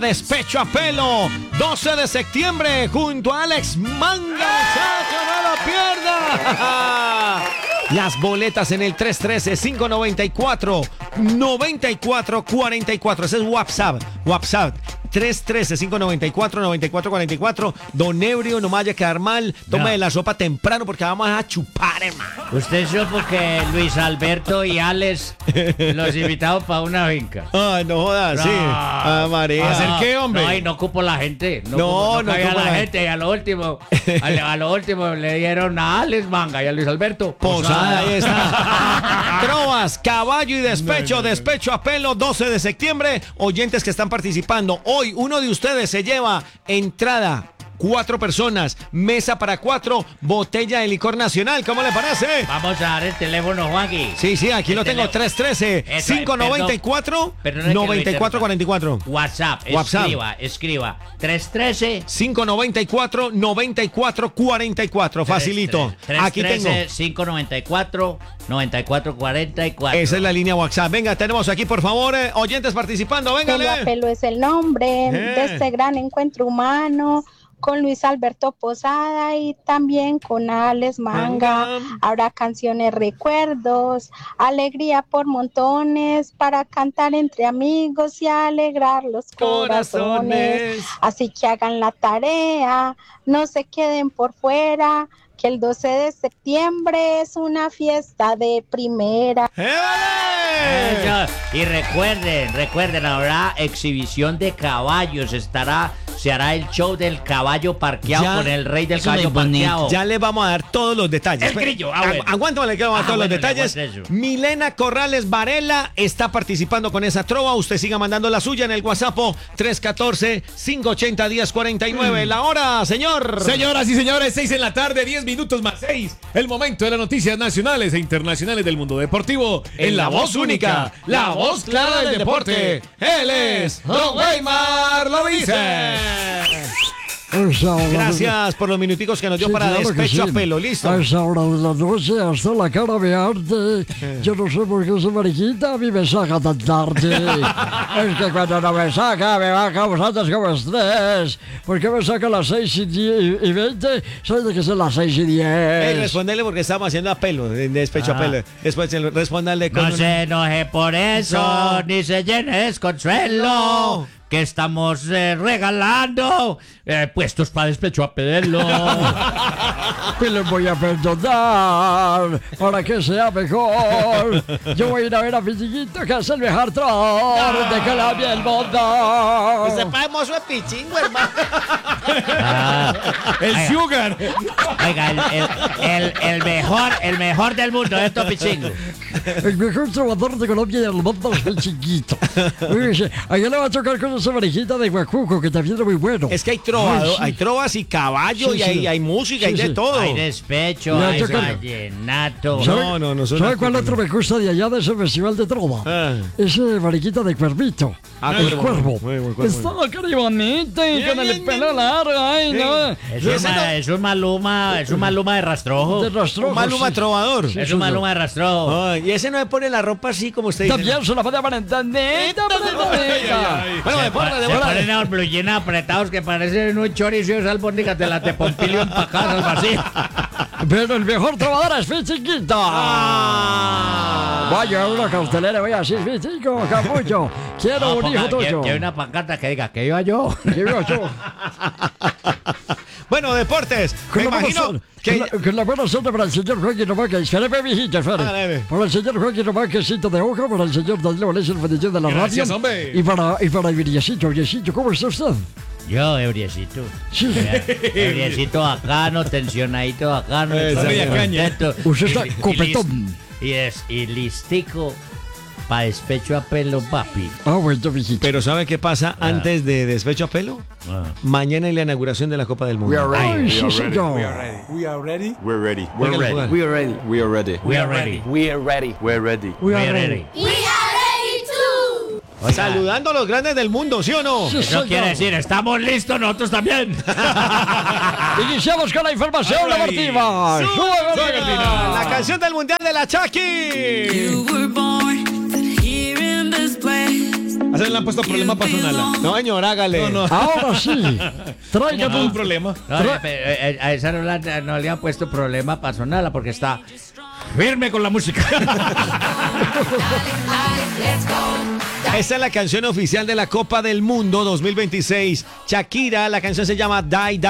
Despecho a Pelo, 12 de septiembre, junto a Alex Manga. ¡Chacho, no lo pierda! Las boletas en el 313-594-9444. Ese es WhatsApp. 313-594-9444. Don Ebrio, no me vaya a quedar mal. Tome la sopa temprano porque vamos a chupar, hermano. Usted supo que Luis Alberto y Alex los invitaron para una finca. Ay, no jodas, sí. Ah, María. ¿Hacer qué, hombre? No, y no cupo la gente. No cabía cupo la gente. Y a lo último le dieron a Alex Manga y a Luis Alberto Posada, ahí está. Trovas, caballo y despecho. Despecho a Pelo, 12 de septiembre. Oyentes que están participando. Hoy uno de ustedes se lleva entrada. 4 personas, mesa para 4, botella de licor nacional. ¿Cómo le parece? Vamos a dar el teléfono, Juanqui. Sí, aquí lo tengo. 313-594-9444. WhatsApp. Escriba. 313-594-9444. Facilito. Aquí tengo. 594-9444. Esa es la línea WhatsApp. Venga, tenemos aquí, por favor, oyentes participando. Véngale. Pelo a Pelo es el nombre de este gran encuentro humano, con Luis Alberto Posada y también con Alex Manga. Habrá canciones, recuerdos, alegría por montones para cantar entre amigos y alegrar los corazones. Así que hagan la tarea, no se queden por fuera, que el 12 de septiembre es una fiesta de primera. Y recuerden, habrá exhibición de caballos, se hará el show del caballo parqueado con el rey del caballo parqueado. Ya le vamos a dar todos los detalles. El grillo, bueno. Aguántame que vamos a dar todos los detalles. Milena Corrales Varela está participando con esa trova. Usted siga mandando la suya en el WhatsApp 314-580-1049. La hora, señor. Señoras y señores, 6 en la tarde, 10 minutos más 6. El momento de las noticias nacionales e internacionales del mundo deportivo. En la voz única, la voz clara del deporte. Él es Don Weimar, lo dice. Gracias por los minuticos que nos dio para despecho a Pelo. Listo. A esa hora de la noche, hasta la cara me arde. Yo no sé por qué esa mariquita a mí me saca tan tarde. Es que cuando no me saca, me va causando como estrés. ¿Por qué me saca a las 6:20? Sabe que son las 6:10. Respondele porque estamos haciendo a Pelo, despecho a Pelo. Después respóndale con. No se enoje por eso, ni se llene de desconsuelo. Que estamos regalando puestos para despecho a Pelo. Que les voy a perdonar para que sea mejor. Yo voy a ir a ver a mi chiquito, que es el mejor tron de Colombia del mundo. Usted paga mozo de pichingo, hermano. El Sugar. Oiga, el mejor del mundo, esto pichingo. El mejor trovador de Colombia del mundo es el chiquito. Allá le va a tocar con esa varejita de guacuco, que también es muy bueno. Es que hay trovas y caballo, y hay música, y de todo. Hay despecho, hay vallenato. No. ¿Sabe cuál otro me gusta de allá de ese festival de trova? Ese varejita de cuervito. El cuervo. Está cari bonito y con el pelo largo. Ay, no. Es un Maluma de rastrojo. Un Maluma trovador. Es un Maluma de rastrojo. Y ese no se pone la ropa así como usted dice. También se la pone aparentadita. Bueno, de Se ponen a blue jeans apretados que parecen un chorizo de albóndigas de las de Pompilio empacadas al vacío. Pero el mejor trovador es Pichiquito. Vaya, una caustelera, voy a decir, Pichico, capullo. Quiero un hijo tuyo. Quiero una pancata que diga que iba yo. Bueno, deportes. Me imagino que la buena suerte para el señor Joaquín Romaca. Espérame, mijita, espérame. Para el señor Joaquín Romaca, cinto de hoja. Para el señor Daniel Valencia, el fenecido de la Gracias, radio. Hombre. Y para Ebriecito, ¿cómo está usted? Yo, ebriecito. Sí. Ebriecito bacano, tensionadito bacano. Usted está copetón. Y listico para despecho a Pelo, papi. Bueno, mijito. Pero ¿sabe qué pasa antes de despecho a Pelo? Mañana es la inauguración de la Copa del Mundo. Ay, sí, señor. We are ready. We're ready. We're ready. We are ready. We are ready. We are ready. We are ready. We're ready. We are ready. Saludando a los grandes del mundo, ¿sí o no? Sí, Eso quiere decir, estamos listos nosotros también. Iniciamos con la información deportiva. La canción del Mundial de la Chucky. se le han puesto problema para sonarla. No, señor, hágale. No. Ahora sí. Tráigame No, un un problema. No, a esa no le han puesto problema para sonarla porque está firme con la música. Esa es la canción oficial de la Copa del Mundo 2026. Shakira, la canción se llama Die Die.